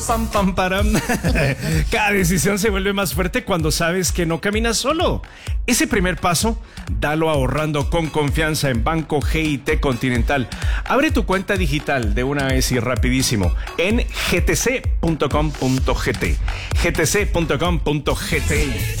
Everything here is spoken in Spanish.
Pam, pam, param. Cada decisión se vuelve más fuerte cuando sabes que no caminas solo. Ese primer paso, dalo ahorrando con confianza en Banco GIT Continental. Abre tu cuenta digital de una vez y rapidísimo en gtc.com.gt. gtc.com.gt.